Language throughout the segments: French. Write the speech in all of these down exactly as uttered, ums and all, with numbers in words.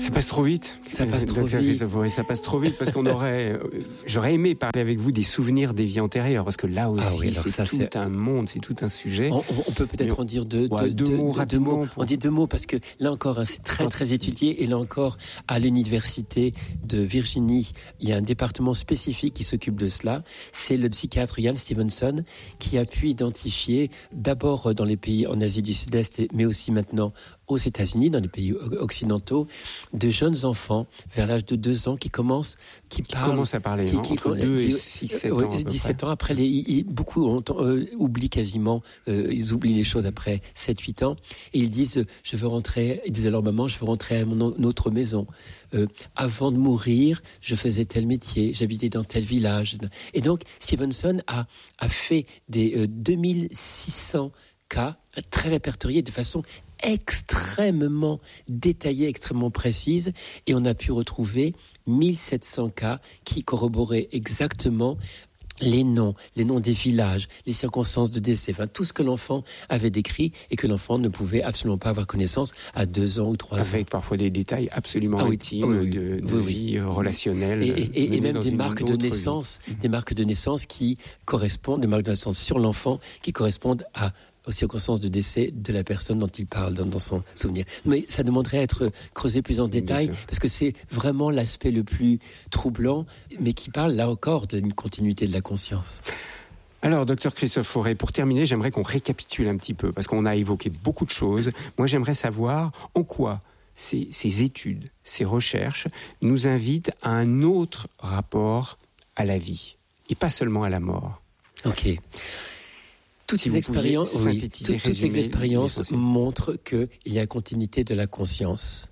Ça passe trop vite. Ça passe trop vite. Ça passe trop vite parce qu'on aurait, j'aurais aimé parler avec vous des souvenirs des vies antérieures parce que là aussi, ah oui, c'est ça, tout c'est... un monde, c'est tout un sujet. On, on peut peut-être Mais, en dire deux, ouais, deux, deux mots deux, deux mots. Pour... On dit deux mots parce que là encore, hein, c'est très très étudié et là encore, à l'université de Virginie, il y a un département spécifique qui s'occupe de cela. C'est le psychiatre Ian Stevenson qui a pu identifier d'abord dans les pays en Asie du Sud-Est, mais aussi maintenant aux États-Unis, dans les pays occidentaux, de jeunes enfants vers l'âge de deux ans qui commencent, qui, qui parlent, commencent à parler qui, hein, qui, entre deux et six, sept ans. Euh, dix-sept ans après, les, ils, beaucoup ont, euh, oublient quasiment, euh, ils oublient les choses après sept huit ans, et ils disent, euh, je veux rentrer, ils disent à leur maman, je veux rentrer à mon autre maison. Euh, avant de mourir, je faisais tel métier, j'habitais dans tel village. Et donc, Stevenson a, a fait des euh, deux mille six cents cas très répertoriés de façon extrêmement détaillée, extrêmement précise, et on a pu retrouver mille sept cents cas qui corroboraient exactement les noms, les noms des villages, les circonstances de décès, enfin tout ce que l'enfant avait décrit et que l'enfant ne pouvait absolument pas avoir connaissance à deux ans ou trois Avec ans. Avec parfois des détails absolument ah oui, intimes oui, oui, de, de oui, vie oui. relationnelle. Et, et, et même des marques de naissance, vie. des marques de naissance qui correspondent, des marques de naissance sur l'enfant qui correspondent à aux circonstances de décès de la personne dont il parle dans, dans son souvenir. Mais ça demanderait à être creusé plus en détail parce que c'est vraiment l'aspect le plus troublant, mais qui parle là encore d'une continuité de la conscience. Alors, docteur Christophe Fauré, pour terminer, j'aimerais qu'on récapitule un petit peu parce qu'on a évoqué beaucoup de choses. Moi, j'aimerais savoir en quoi ces, ces études, ces recherches nous invitent à un autre rapport à la vie et pas seulement à la mort. Ok. Toutes si ces expériences, oui, toutes, toutes ces expériences montrent qu'il y a continuité de la conscience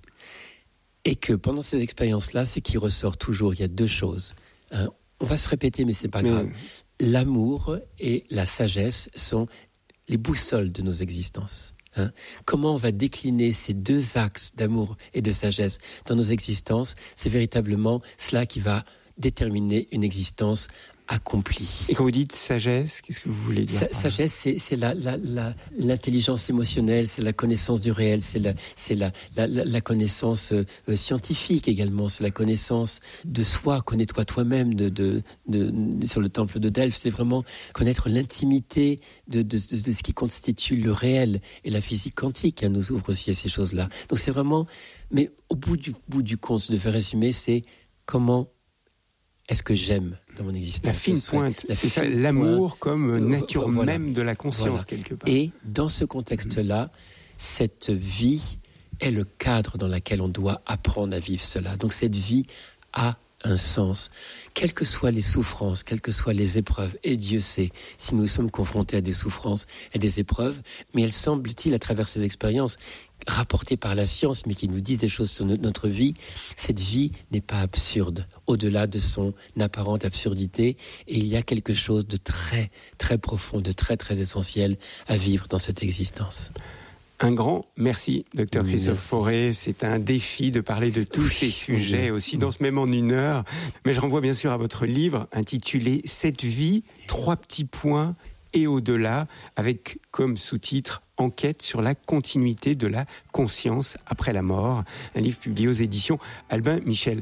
et que pendant ces expériences-là, ce qui ressort toujours, il y a deux choses. Hein, on va se répéter, mais c'est pas mais... grave. L'amour et la sagesse sont les boussoles de nos existences. Hein. Comment on va décliner ces deux axes d'amour et de sagesse dans nos existences, c'est véritablement cela qui va déterminer une existence accompli. Et quand vous dites sagesse, qu'est-ce que vous voulez dire? Sa- Sagesse, c'est, c'est la, la, la, l'intelligence émotionnelle, c'est la connaissance du réel, c'est la, c'est la, la, la connaissance euh, scientifique également, c'est la connaissance de soi, connais-toi toi-même de, de, de, de, sur le temple de Delphes, c'est vraiment connaître l'intimité de, de, de, de ce qui constitue le réel. Et la physique quantique hein, nous ouvre aussi à ces choses-là. Donc c'est vraiment, mais au bout du, bout du compte, je devais résumer, c'est comment est-ce que j'aime dans mon existence? La fine pointe, la c'est ça, l'amour comme nature voilà. même de la conscience, voilà. quelque part. Et dans ce contexte-là, cette vie est le cadre dans lequel on doit apprendre à vivre cela. Donc cette vie a un sens. Quelles que soient les souffrances, quelles que soient les épreuves, et Dieu sait si nous sommes confrontés à des souffrances et des épreuves, mais elles semblent-ils, à travers ces expériences, rapportées par la science, mais qui nous disent des choses sur notre vie, cette vie n'est pas absurde, au-delà de son apparente absurdité, et il y a quelque chose de très, très profond, de très, très essentiel à vivre dans cette existence. Un grand merci, docteur Oui, Christophe merci. Fauré. C'est un défi de parler de tous ces sujets aussi dans ce même en une heure. Mais je renvoie bien sûr à votre livre intitulé « Cette vie, trois petits points et au-delà » avec comme sous-titre « Enquête sur la continuité de la conscience après la mort ». Un livre publié aux éditions Albin Michel.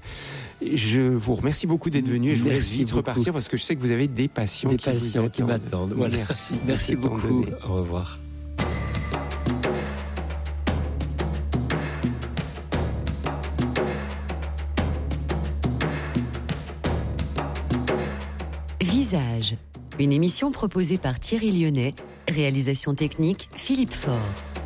Je vous remercie beaucoup d'être venu et je vous laisse vite beaucoup. repartir parce que je sais que vous avez des patients des qui patients vous qui m'attendent. Voilà. Merci. Merci beaucoup. Au revoir. Visage, une émission proposée par Thierry Lyonnais, réalisation technique Philippe Faure.